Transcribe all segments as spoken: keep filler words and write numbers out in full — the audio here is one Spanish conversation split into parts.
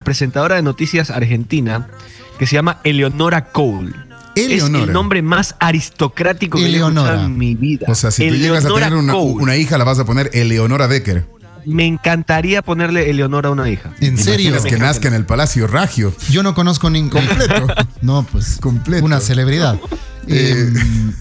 presentadora de noticias argentina que se llama Eleonora Cole. Eleonora. Es el nombre más aristocrático que Eleonora. he escuchado en mi vida. O sea, si Eleonora tú llegas a tener una, Cole. una hija, la vas a poner Eleonora Decker. Me encantaría ponerle Eleonora a una hija. ¿En serio? Imaginas que nazca en el Palacio Ragio. Yo no conozco ningún... Completo. No, pues, Completo. una celebridad. Eh. Eh,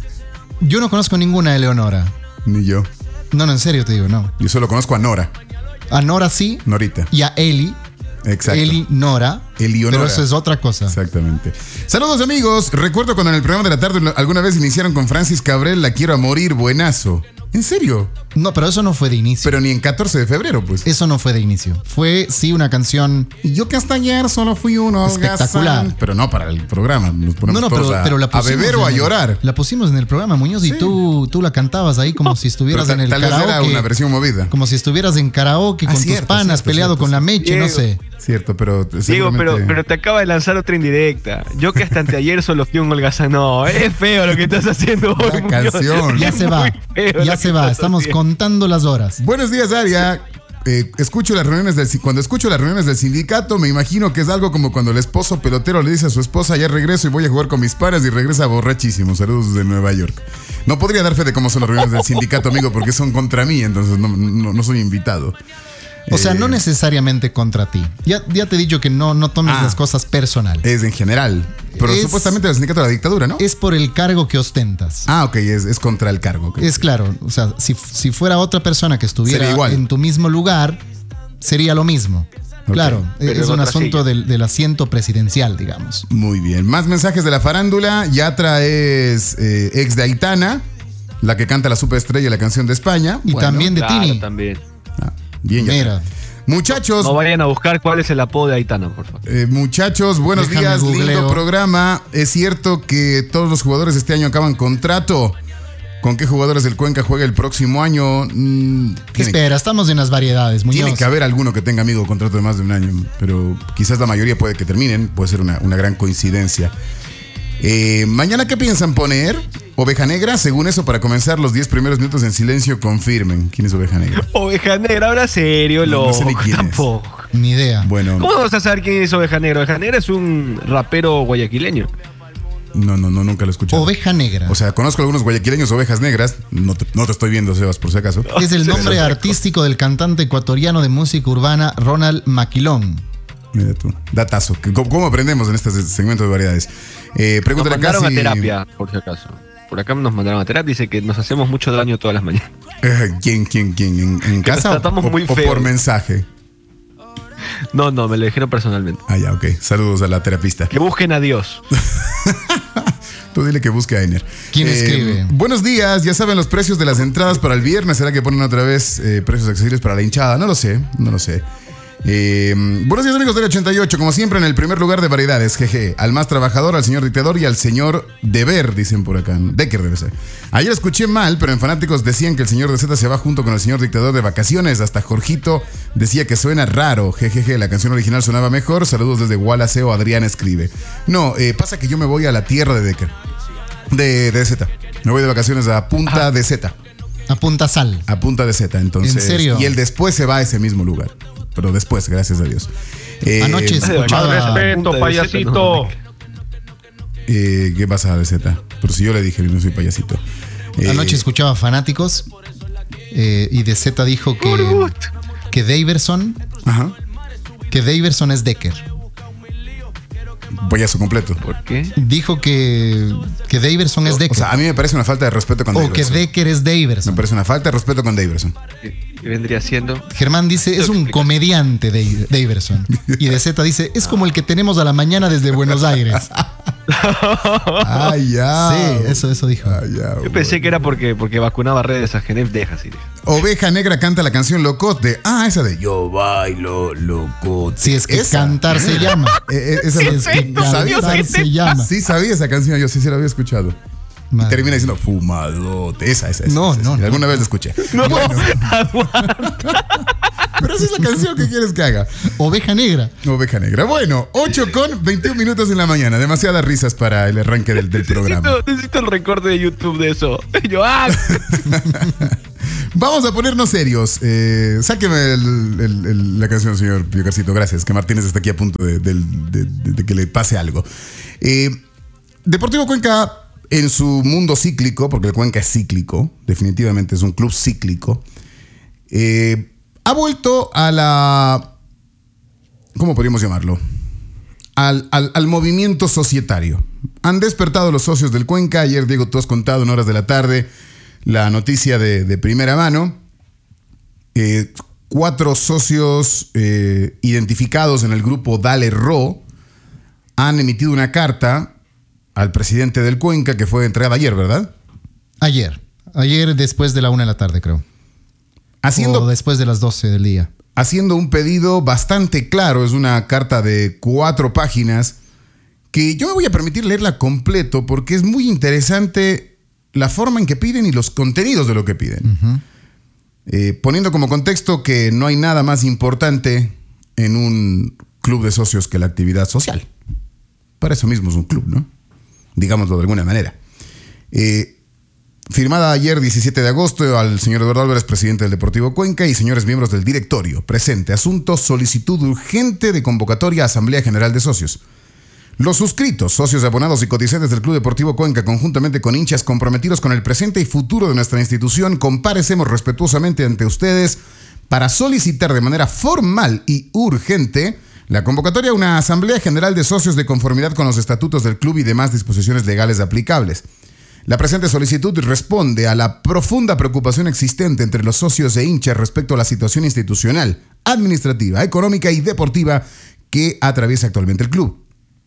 yo no conozco ninguna Eleonora. Ni yo. No, no, en serio te digo, no. Yo solo conozco a Nora. A Nora sí. Norita. Y a Eli. Exacto. Eli Nora. Elionora. Pero eso es otra cosa. Exactamente. Saludos, amigos. Recuerdo cuando en el programa de la tarde alguna vez iniciaron con Francis Cabrel, La quiero a morir, buenazo. ¿En serio? No, pero eso no fue de inicio. Pero ni en catorce de febrero, pues. Eso no fue de inicio. Fue, sí, una canción... Y yo que hasta ayer solo fui uno. Espectacular. Holgazán. Pero no para el programa. Nos ponemos No, no, todos pero, a, pero la a pusimos beber o a en el- llorar. La pusimos en el programa, Muñoz, Sí. y tú, tú la cantabas ahí como si Pero estuvieras tal, en el tal vez era karaoke. una versión movida. Como si estuvieras en karaoke Ah, con cierto, tus panas, cierto, peleado cierto, con la cierto. meche, no sé. Cierto, pero Digo, seguramente... pero, pero te acaba de lanzar otra indirecta. Yo que hasta anteayer solo fui un holgazán. No, es feo lo que estás haciendo hoy. La Muñoz. canción. Ya Es se va, muy feo ya lo se que va. estás Estamos haciendo. contando las horas. Buenos días, Aria. Eh, escucho las reuniones del, cuando escucho las reuniones del sindicato, me imagino que es algo como cuando el esposo pelotero le dice a su esposa, ya regreso y voy a jugar con mis pares, y regresa borrachísimo. Saludos desde Nueva York. No podría dar fe de cómo son las reuniones del sindicato, amigo, porque son contra mí, entonces no, no, no soy invitado. O sea, Eh, no necesariamente contra ti. Ya, ya te he dicho que no, no tomes Ah. las cosas personal. Es en general. Pero Es- supuestamente el sindicato de la dictadura, ¿no? Es por el cargo que ostentas. Ah, ok, es, es contra el cargo. ok. Es claro, o sea, si, si fuera otra persona que estuviera Sería igual. en tu mismo lugar, sería lo mismo. Ok. Claro, Pero es en un otra asunto silla. del, del asiento presidencial, digamos. Muy bien. Más mensajes de la farándula. Yatra es eh, ex de Aitana, la que canta la superestrella, la canción de España. Y Bueno, también de Claro, Tini. también. ah, bien, Yatra. Mira, Muchachos, No vayan a buscar cuál es el apodo de Aitana, por favor. eh, muchachos, buenos Déjame días, lindo googleo. programa. Es cierto que todos los jugadores este año acaban contrato. ¿Con qué jugadores del Cuenca juega el próximo año? Mm, tiene, espera, estamos en las variedades, Muñoz. tiene que haber alguno que tenga amigo contrato de más de un año, pero quizás la mayoría puede que terminen. Puede ser una, una gran coincidencia. Eh, Mañana, ¿qué piensan poner? Oveja Negra, según eso, para comenzar los diez primeros minutos en silencio, confirmen. ¿Quién es Oveja Negra? Oveja Negra, ahora serio, No, no loco. sé ni quién es. Tampoco. Ni idea. Bueno, ¿Cómo vas a saber quién es Oveja Negra? Oveja Negra es un rapero guayaquileño. no, no, no, nunca lo he escuchado. Oveja Negra. O sea, conozco algunos guayaquileños, ovejas negras. No te, no te estoy viendo, Sebas, por si acaso. es el Sí, nombre sí. artístico del cantante ecuatoriano de música urbana Ronald Maquilón. Mira tú. Datazo. ¿Cómo, cómo aprendemos en este segmento de variedades? Eh, Nos pregúntale a mandaron Casi. a terapia, por si acaso. Por acá nos mandaron a terapia. Dice que nos hacemos mucho daño todas las mañanas. Eh, ¿Quién, quién, quién? ¿En, en Que nos casa o, tratamos o- muy o feo. por mensaje? No, no, me lo dijeron personalmente. Ah, ya, ok. Saludos a la terapista. Que busquen a Dios. Tú dile que busque a Einer. ¿Quién escribe? Buenos días, ya saben los precios de las entradas para el viernes. ¿Será que ponen otra vez eh, precios accesibles para la hinchada? No lo sé, no lo sé. Eh, buenos días, amigos del ochenta y ocho. Como siempre, en el primer lugar de variedades, jeje. Al más trabajador, al señor dictador y al señor Deber, dicen por acá. Decker debe ser. Ayer escuché mal, pero en Fanáticos decían que el señor de Z se va junto con el señor dictador de vacaciones. Hasta Jorgito decía que suena raro. Jejeje, la canción original sonaba mejor. Saludos desde Gualaceo, Adrián escribe. No, eh, pasa que yo me voy a la tierra de Decker. De, de Z. Me voy de vacaciones a Punta de Z. A punta sal. A Punta de Z, entonces. ¿En serio? Y él después se va a ese mismo lugar. Pero después, gracias a Dios. Eh, Anoche escuchaba... Más respeto, Respeto, Punta de payasito. Z, eh, ¿Qué pasa de Z? Pero si yo le dije que no soy payasito. Eh, Anoche escuchaba Fanáticos eh, y de Z dijo que, que Daverson, Ajá. que Daverson es Decker. Payaso completo. ¿Por qué? Dijo que, que Daverson es O Decker. sea, a mí me parece una falta de respeto con O que Daverson. Decker es Me Daverson. parece una falta de respeto con Daverson. ¿Qué qué vendría siendo? Germán dice, es un comediante de Daverson. Y de Z dice, es como el que tenemos a la mañana desde Buenos Aires. Ay, ya. Sí, eso, eso dijo. Ay, ya, Yo pensé que era porque, porque vacunaba redes a Genève, deja así. deja. Oveja Negra canta la canción Locote. Ah, esa de Yo bailo locote. Si es que Esa. cantar se llama. Eh, eh, esa Si me- es que ¿Sabías? cantar se llama. Sí, sabía esa canción, yo sí, sí la había escuchado. Y Madre. termina diciendo fumadote. Esa, esa, esa. No, esa, no, esa. no. Alguna vez la escuché. No, Bueno, pero esa es la canción que quieres que haga. Oveja Negra. Oveja Negra. Bueno, ocho con veintiún minutos en la mañana. Demasiadas risas para el arranque del, del programa. necesito, necesito el recorte de YouTube de eso. Yo, ah, Vamos a ponernos serios. Eh, sáqueme el, el, el, la canción, señor Piocarcito. Gracias, que Martínez está aquí a punto de, de, de, de, de que le pase algo. Eh, Deportivo Cuenca, en su mundo cíclico, porque el Cuenca es cíclico, definitivamente es un club cíclico, eh, ha vuelto a la... ¿Cómo podríamos llamarlo? Al, al, al movimiento societario. Han despertado los socios del Cuenca. Ayer, Diego, tú has contado en horas de la tarde la noticia de, de primera mano. Eh, cuatro socios eh, identificados en el grupo Dale Ro han emitido una carta al presidente del Cuenca que fue entregada ayer, ¿verdad? Ayer. Ayer después de la una de la tarde, creo. Haciendo, o después de las doce del día. Haciendo un pedido bastante claro. Es una carta de cuatro páginas que yo me voy a permitir leerla completo porque es muy interesante la forma en que piden y los contenidos de lo que piden. Uh-huh. Eh, poniendo como contexto que no hay nada más importante en un club de socios que la actividad social. Para eso mismo es un club, ¿no? Digámoslo de alguna manera. Eh, firmada ayer, diecisiete de agosto, al señor Eduardo Álvarez, presidente del Deportivo Cuenca, y señores miembros del directorio. Presente, asunto, solicitud urgente de convocatoria a Asamblea General de Socios. Los suscritos, socios, abonados y cotizantes del Club Deportivo Cuenca, conjuntamente con hinchas comprometidos con el presente y futuro de nuestra institución, comparecemos respetuosamente ante ustedes para solicitar de manera formal y urgente la convocatoria a una Asamblea General de Socios de conformidad con los estatutos del club y demás disposiciones legales aplicables. La presente solicitud responde a la profunda preocupación existente entre los socios e hinchas respecto a la situación institucional, administrativa, económica y deportiva que atraviesa actualmente el club.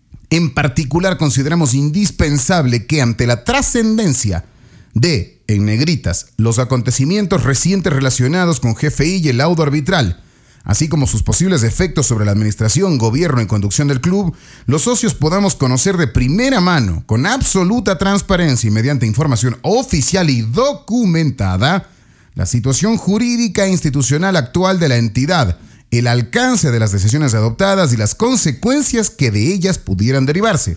En particular, consideramos indispensable que ante la trascendencia de, en negritas, los acontecimientos recientes relacionados con G F I y el laudo arbitral, así como sus posibles efectos sobre la administración, gobierno y conducción del club, los socios podamos conocer de primera mano, con absoluta transparencia y mediante información oficial y documentada, la situación jurídica e institucional actual de la entidad, el alcance de las decisiones adoptadas y las consecuencias que de ellas pudieran derivarse.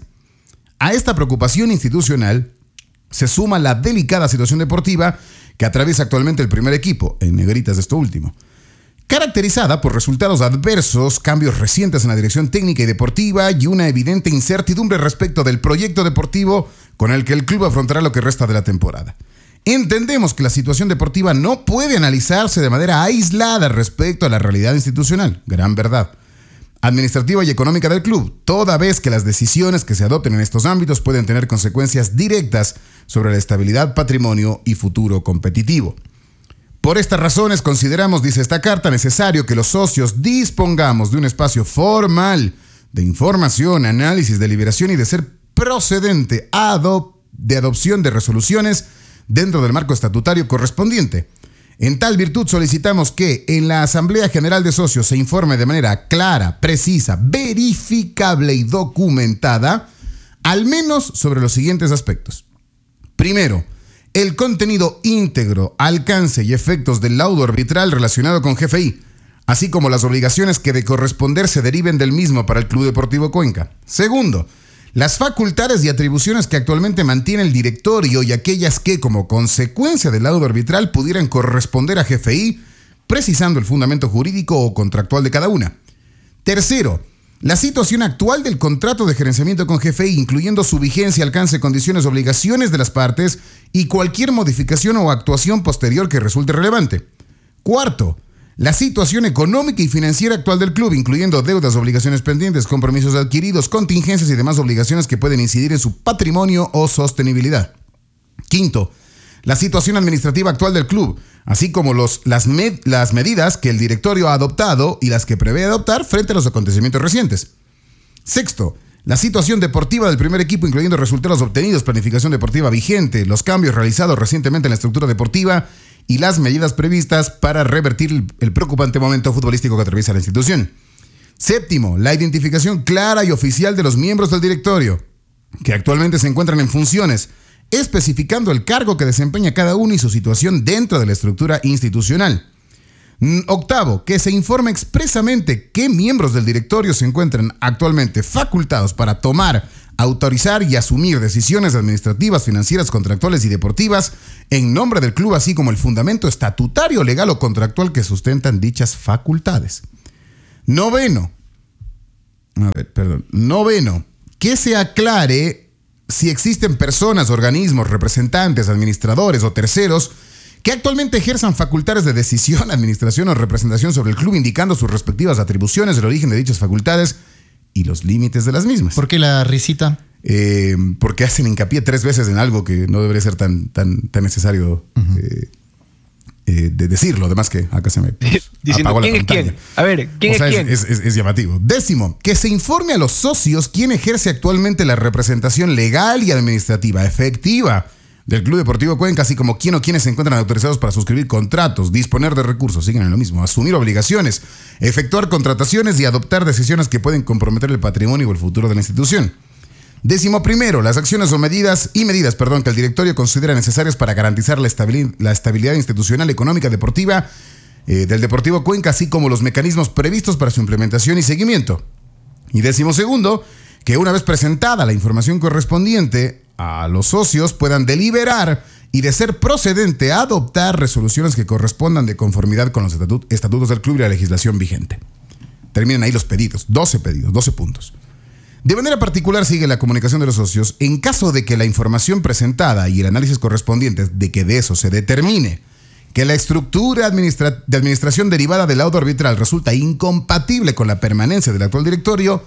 A esta preocupación institucional se suma la delicada situación deportiva que atraviesa actualmente el primer equipo, en negritas de esto último, caracterizada por resultados adversos, cambios recientes en la dirección técnica y deportiva y una evidente incertidumbre respecto del proyecto deportivo con el que el club afrontará lo que resta de la temporada. Entendemos que la situación deportiva no puede analizarse de manera aislada respecto a la realidad institucional, gran verdad, administrativa y económica del club, toda vez que las decisiones que se adopten en estos ámbitos pueden tener consecuencias directas sobre la estabilidad, patrimonio y futuro competitivo. Por estas razones consideramos, dice esta carta, necesario que los socios dispongamos de un espacio formal de información, análisis, deliberación y de ser procedente adop- de adopción de resoluciones dentro del marco estatutario correspondiente. En tal virtud solicitamos que en la Asamblea General de Socios se informe de manera clara, precisa, verificable y documentada, al menos sobre los siguientes aspectos. Primero, el contenido íntegro, alcance y efectos del laudo arbitral relacionado con G F I, así como las obligaciones que de corresponder se deriven del mismo para el Club Deportivo Cuenca. Segundo, las facultades y atribuciones que actualmente mantiene el directorio y aquellas que, como consecuencia del laudo arbitral, pudieran corresponder a G F I, precisando el fundamento jurídico o contractual de cada una. Tercero, la situación actual del contrato de gerenciamiento con G F I, incluyendo su vigencia, alcance, condiciones, obligaciones de las partes y cualquier modificación o actuación posterior que resulte relevante. Cuarto, la situación económica y financiera actual del club, incluyendo deudas, obligaciones pendientes, compromisos adquiridos, contingencias y demás obligaciones que pueden incidir en su patrimonio o sostenibilidad. Quinto, la situación administrativa actual del club, así como los, las, med, las medidas que el directorio ha adoptado y las que prevé adoptar frente a los acontecimientos recientes. Sexto, la situación deportiva del primer equipo, incluyendo resultados obtenidos, planificación deportiva vigente, los cambios realizados recientemente en la estructura deportiva y las medidas previstas para revertir el, el preocupante momento futbolístico que atraviesa la institución. Séptimo, la identificación clara y oficial de los miembros del directorio, que actualmente se encuentran en funciones, especificando el cargo que desempeña cada uno y su situación dentro de la estructura institucional. Octavo, que se informe expresamente qué miembros del directorio se encuentran actualmente facultados para tomar, autorizar y asumir decisiones administrativas, financieras, contractuales y deportivas en nombre del club, así como el fundamento estatutario, legal o contractual que sustentan dichas facultades. Noveno. A ver, perdón. Noveno. Que se aclare si existen personas, organismos, representantes, administradores o terceros que actualmente ejerzan facultades de decisión, administración o representación sobre el club, indicando sus respectivas atribuciones, el origen de dichas facultades y los límites de las mismas. ¿Por qué la risita? Eh, porque hacen hincapié tres veces en algo que no debería ser tan, tan, tan necesario uh-huh. eh, eh, de decirlo. Además que acá se me pues, diciendo apagó la quién pantalla. es quién. A ver, ¿quién o sea, es quién? Es, es, es llamativo. Décimo, que se informe a los socios quién ejerce actualmente la representación legal y administrativa efectiva del Club Deportivo Cuenca, así como quién o quiénes se encuentran autorizados para suscribir contratos, disponer de recursos, siguen en lo mismo, asumir obligaciones, efectuar contrataciones y adoptar decisiones que pueden comprometer el patrimonio o el futuro de la institución. Décimo primero, las acciones o medidas y medidas, perdón, que el directorio considera necesarias para garantizar la estabilidad, la estabilidad institucional, económica, deportiva eh, del Deportivo Cuenca, así como los mecanismos previstos para su implementación y seguimiento. Y décimo segundo, que una vez presentada la información correspondiente a los socios puedan deliberar y, de ser procedente, adoptar resoluciones que correspondan de conformidad con los estatut- estatutos del club y la legislación vigente. Terminan ahí los pedidos, doce pedidos, doce puntos. De manera particular sigue la comunicación de los socios en caso de que la información presentada y el análisis correspondientes de que de eso se determine que la estructura administra- de administración derivada del laudo arbitral resulta incompatible con la permanencia del actual directorio,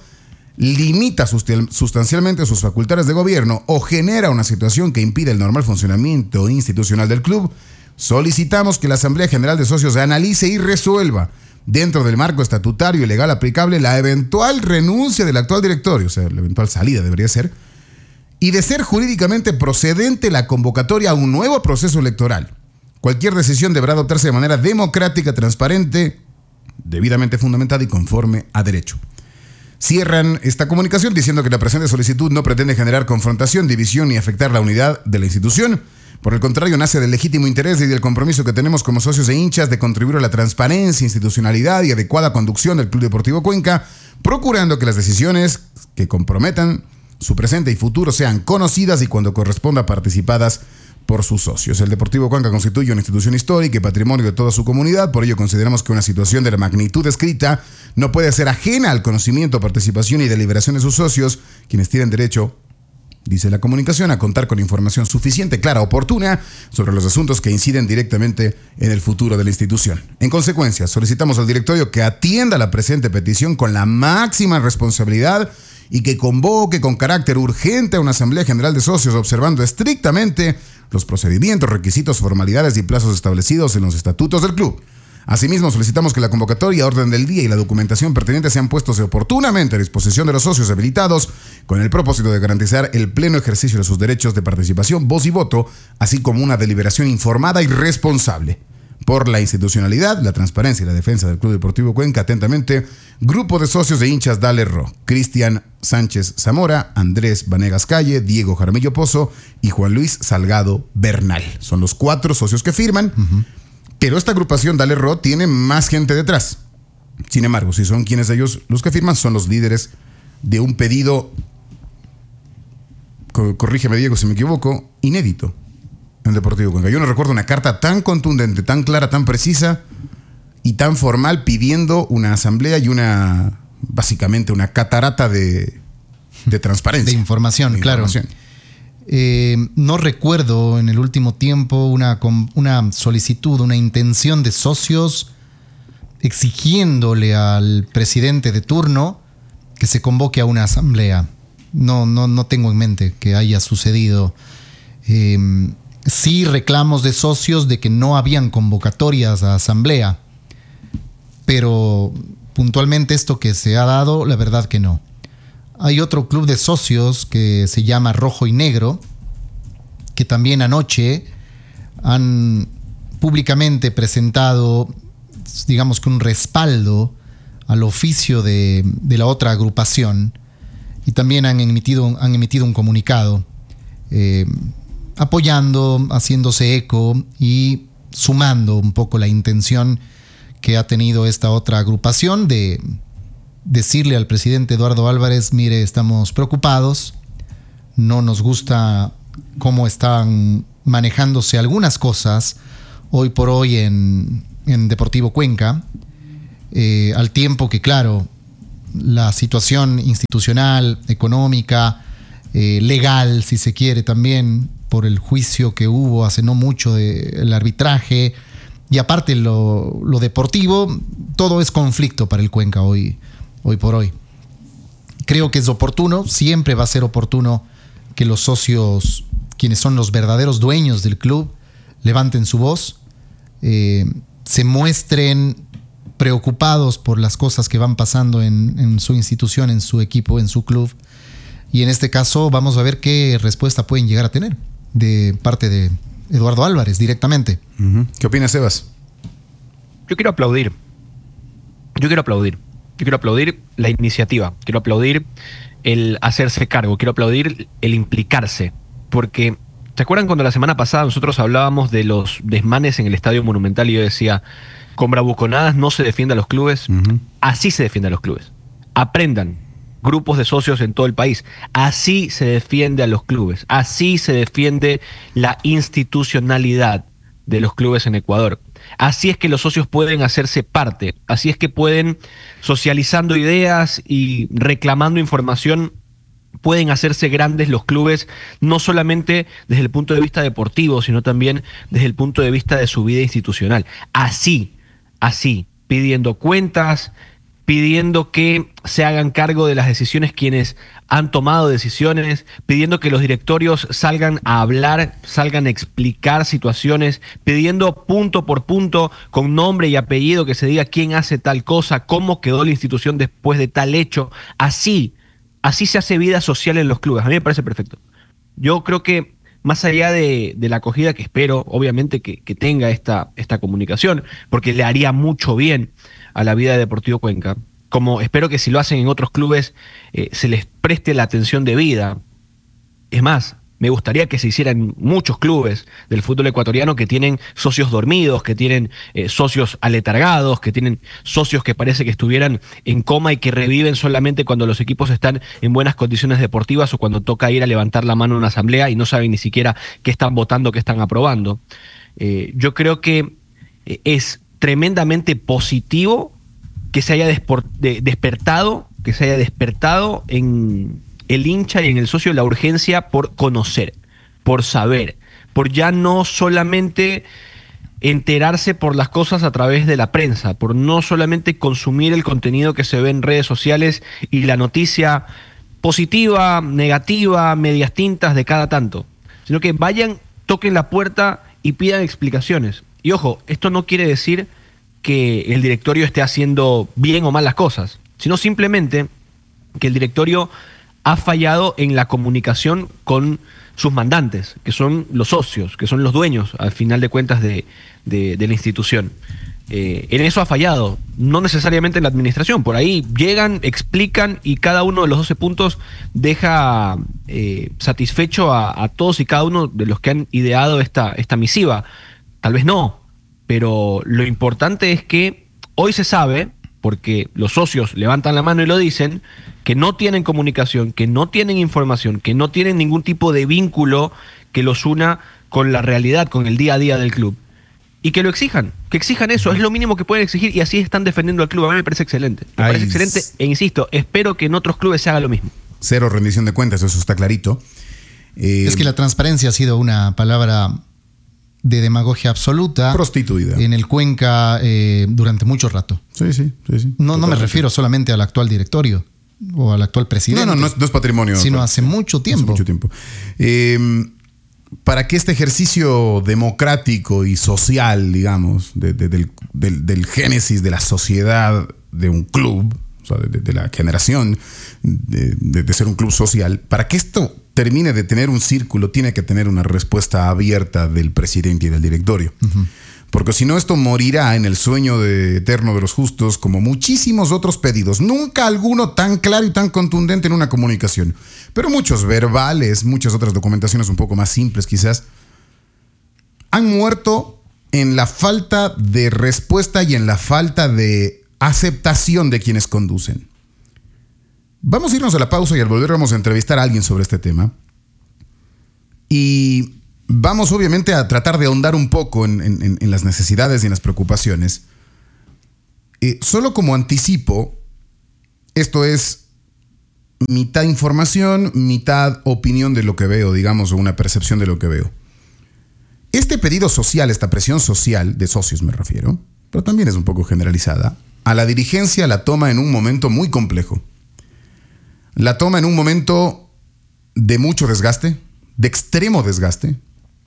limita sustancialmente sus facultades de gobierno o genera una situación que impide el normal funcionamiento institucional del club, solicitamos que la Asamblea General de Socios analice y resuelva, dentro del marco estatutario y legal aplicable, la eventual renuncia del actual directorio, o sea, la eventual salida debería ser, y, de ser jurídicamente procedente, la convocatoria a un nuevo proceso electoral. Cualquier decisión deberá adoptarse de manera democrática, transparente, debidamente fundamentada y conforme a derecho. Cierran esta comunicación diciendo que la presente solicitud no pretende generar confrontación, división ni afectar la unidad de la institución. Por el contrario, nace del legítimo interés y del compromiso que tenemos como socios e hinchas de contribuir a la transparencia, institucionalidad y adecuada conducción del Club Deportivo Cuenca, procurando que las decisiones que comprometan su presente y futuro sean conocidas y, cuando corresponda, participadas por sus socios. El Deportivo Cuenca constituye una institución histórica y patrimonio de toda su comunidad. Por ello, consideramos que una situación de la magnitud descrita no puede ser ajena al conocimiento, participación y deliberación de sus socios, quienes tienen derecho, dice la comunicación, a contar con información suficiente, clara, oportuna sobre los asuntos que inciden directamente en el futuro de la institución. En consecuencia, solicitamos al directorio que atienda la presente petición con la máxima responsabilidad y que convoque con carácter urgente a una Asamblea General de Socios, observando estrictamente los procedimientos, requisitos, formalidades y plazos establecidos en los estatutos del club. Asimismo, solicitamos que la convocatoria, orden del día y la documentación pertinente sean puestos oportunamente a disposición de los socios habilitados, con el propósito de garantizar el pleno ejercicio de sus derechos de participación, voz y voto, así como una deliberación informada y responsable. Por la institucionalidad, la transparencia y la defensa del Club Deportivo Cuenca, atentamente, Grupo de Socios de Hinchas Dale Ro, Cristian Sánchez Zamora, Andrés Vanegas Calle, Diego Jaramillo Pozo y Juan Luis Salgado Bernal. Son los cuatro socios que firman, uh-huh. Pero esta agrupación Dale Ro tiene más gente detrás. Sin embargo, si son quienes de ellos los que firman, son los líderes de un pedido, corrígeme Diego si me equivoco, inédito en el Deportivo Cuenca. Yo no recuerdo una carta tan contundente, tan clara, tan precisa y tan formal pidiendo una asamblea y una, básicamente, una catarata de, de transparencia. De información, de claro. Información. Eh, no recuerdo en el último tiempo una, una solicitud, una intención de socios exigiéndole al presidente de turno que se convoque a una asamblea. No, no, no tengo en mente que haya sucedido. Eh, sí reclamos de socios de que no habían convocatorias a asamblea, pero puntualmente esto que se ha dado, la verdad que no. Hay otro club de socios que se llama Rojo y Negro, que también anoche han públicamente presentado, digamos que un respaldo al oficio de, de la otra agrupación, y también han emitido, han emitido un comunicado eh, apoyando, haciéndose eco y sumando un poco la intención que ha tenido esta otra agrupación de decirle al presidente Eduardo Álvarez: mire, estamos preocupados, no nos gusta cómo están manejándose algunas cosas hoy por hoy en, en Deportivo Cuenca, eh, al tiempo que, claro, la situación institucional, económica, eh, legal, si se quiere también, por el juicio que hubo hace no mucho del arbitraje, y aparte lo, lo deportivo, todo es conflicto para el Cuenca hoy, hoy por hoy. Creo que es oportuno, siempre va a ser oportuno que los socios, quienes son los verdaderos dueños del club, levanten su voz, eh, se muestren preocupados por las cosas que van pasando en, en su institución, en su equipo, en su club. Y en este caso vamos a ver qué respuesta pueden llegar a tener de parte de Eduardo Álvarez directamente. Uh-huh. ¿Qué opinas, Sebas? Yo quiero aplaudir. Yo quiero aplaudir. Yo quiero aplaudir la iniciativa. Quiero aplaudir el hacerse cargo. Quiero aplaudir el implicarse. Porque, ¿se acuerdan cuando la semana pasada nosotros hablábamos de los desmanes en el Estadio Monumental y yo decía, con bravuconadas no se defiende a los clubes? Uh-huh. Así se defiende a los clubes. Aprendan, grupos de socios en todo el país. Así se defiende a los clubes. Así se defiende la institucionalidad de los clubes en Ecuador. Así es que los socios pueden hacerse parte. Así es que pueden, socializando ideas y reclamando información, pueden hacerse grandes los clubes, no solamente desde el punto de vista deportivo, sino también desde el punto de vista de su vida institucional. Así, así, pidiendo cuentas, pidiendo que se hagan cargo de las decisiones quienes han tomado decisiones, pidiendo que los directorios salgan a hablar, salgan a explicar situaciones, pidiendo punto por punto, con nombre y apellido, que se diga quién hace tal cosa, cómo quedó la institución después de tal hecho. Así, así se hace vida social en los clubes. A mí me parece perfecto. Yo creo que más allá de, de la acogida que espero, obviamente, que, que tenga esta, esta comunicación, porque le haría mucho bien a la vida de Deportivo Cuenca, como espero que si lo hacen en otros clubes eh, se les preste la atención debida. Es más, me gustaría que se hicieran muchos clubes del fútbol ecuatoriano que tienen socios dormidos, que tienen eh, socios aletargados, que tienen socios que parece que estuvieran en coma y que reviven solamente cuando los equipos están en buenas condiciones deportivas o cuando toca ir a levantar la mano en una asamblea y no saben ni siquiera qué están votando, qué están aprobando. Eh, yo creo que eh, es tremendamente positivo que se haya despor- de- despertado, que se haya despertado en el hincha y en el socio la urgencia por conocer, por saber, por ya no solamente enterarse por las cosas a través de la prensa, por no solamente consumir el contenido que se ve en redes sociales y la noticia positiva, negativa, medias tintas de cada tanto, sino que vayan, toquen la puerta y pidan explicaciones. Y ojo, esto no quiere decir que el directorio esté haciendo bien o mal las cosas, sino simplemente que el directorio ha fallado en la comunicación con sus mandantes, que son los socios, que son los dueños, al final de cuentas, de, de, de la institución. Eh, en eso ha fallado, no necesariamente en la administración. Por ahí llegan, explican y cada uno de los doce puntos deja eh, satisfecho a, a todos y cada uno de los que han ideado esta, esta misiva. Tal vez no, pero lo importante es que hoy se sabe, porque los socios levantan la mano y lo dicen, que no tienen comunicación, que no tienen información, que no tienen ningún tipo de vínculo que los una con la realidad, con el día a día del club. Y que lo exijan, que exijan eso, es lo mínimo que pueden exigir y así están defendiendo al club. A mí me parece excelente. Me Ay, parece excelente e insisto, espero que en otros clubes se haga lo mismo. Cero rendición de cuentas, eso está clarito. Eh, Es que la transparencia ha sido una palabra de demagogia absoluta. Prostituida. En el Cuenca eh, durante mucho rato. Sí, sí, sí. sí. No, no me refiero solamente al actual directorio o al actual presidente. No, no, no es, no es patrimonio. Sino hace mucho tiempo. Hace mucho tiempo. Eh, para que este ejercicio democrático y social, digamos, de, de, del, del, del génesis de la sociedad de un club, o sea, de, de la generación de, de, de ser un club social, para que esto termine de tener un círculo, tiene que tener una respuesta abierta del presidente y del directorio. Uh-huh. Porque si no, esto morirá en el sueño de eterno de los justos, como muchísimos otros pedidos. Nunca alguno tan claro y tan contundente en una comunicación. Pero muchos verbales, muchas otras documentaciones un poco más simples quizás, han muerto en la falta de respuesta y en la falta de aceptación de quienes conducen. Vamos a irnos a la pausa y al volver vamos a entrevistar a alguien sobre este tema. Y vamos obviamente a tratar de ahondar un poco en, en, en las necesidades y en las preocupaciones. Eh, solo como anticipo, esto es mitad información, mitad opinión de lo que veo, digamos, o una percepción de lo que veo. Este pedido social, esta presión social, de socios me refiero, pero también es un poco generalizada, a la dirigencia la toma en un momento muy complejo. La toma en un momento de mucho desgaste, de extremo desgaste.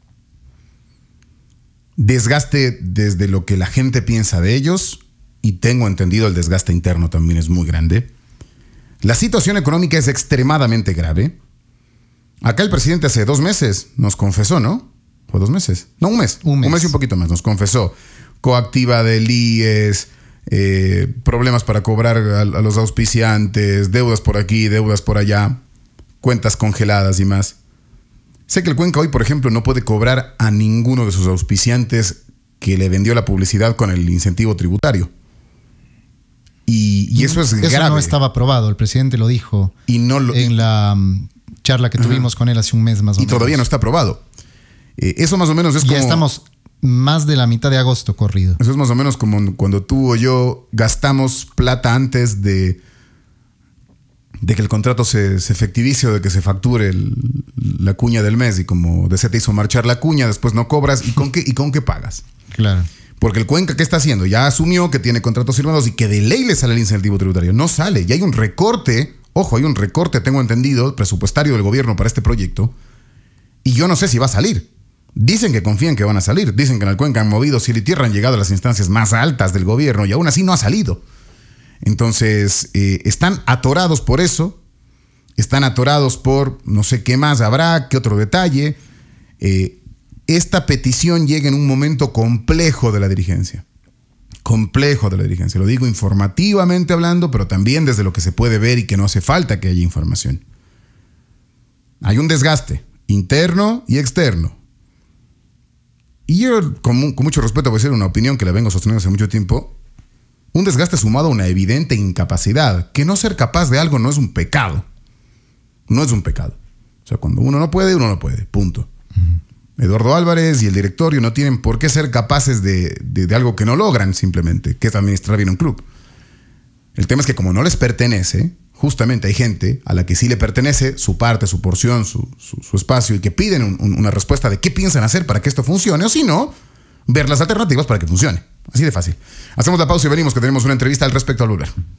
Desgaste desde lo que la gente piensa de ellos, y tengo entendido el desgaste interno también es muy grande. La situación económica es extremadamente grave. Acá el presidente hace dos meses nos confesó, ¿no? ¿Fue dos meses? No, un mes. Un mes. Un mes y un poquito más. Nos confesó coactiva del I E S, eh, problemas para cobrar a, a los auspiciantes, deudas por aquí, deudas por allá, cuentas congeladas y más. Sé que el Cuenca hoy, por ejemplo, no puede cobrar a ninguno de sus auspiciantes que le vendió la publicidad con el incentivo tributario. Y, y eso es eso grave. Eso no estaba aprobado, el presidente lo dijo y no lo, en la um, charla que Ajá. tuvimos con él hace un mes más o y menos. Y todavía no está aprobado. Eh, eso más o menos es ya como... Ya estamos más de la mitad de agosto corrido. Eso es más o menos como cuando tú o yo gastamos plata antes de, de que el contrato se, se efectivice o de que se facture el, la cuña del mes, y como de se te hizo marchar la cuña, después no cobras. ¿Y con qué, y con qué pagas? Claro. Porque el Cuenca, ¿qué está haciendo? Ya asumió que tiene contratos firmados y que de ley le sale el incentivo tributario. No sale. Y hay un recorte, ojo, hay un recorte, tengo entendido, presupuestario del gobierno para este proyecto. Y yo no sé si va a salir. Dicen que confían que van a salir. Dicen que en el Cuenca han movido cielo y tierra, han llegado a las instancias más altas del gobierno y aún así no ha salido. Entonces, eh, están atorados por eso. Están atorados por no sé qué más habrá, qué otro detalle. Eh, Esta petición llega en un momento complejo de la dirigencia. Complejo de la dirigencia. Lo digo informativamente hablando, pero también desde lo que se puede ver y que no hace falta que haya información. Hay un desgaste interno y externo. Y yo, con, con mucho respeto, voy a decir una opinión que la vengo sosteniendo hace mucho tiempo. Un desgaste sumado a una evidente incapacidad. Que no ser capaz de algo no es un pecado. No es un pecado. O sea, cuando uno no puede, uno no puede. Punto. Uh-huh. Eduardo Álvarez y el directorio no tienen por qué ser capaces de, de, de algo que no logran simplemente, que es administrar bien un club. El tema es que como no les pertenece, justamente hay gente a la que sí le pertenece su parte, su porción, su, su, su espacio, y que piden un, un, una respuesta de qué piensan hacer para que esto funcione, o si no, ver las alternativas para que funcione. Así de fácil. Hacemos la pausa y venimos, que tenemos una entrevista al respecto al volver.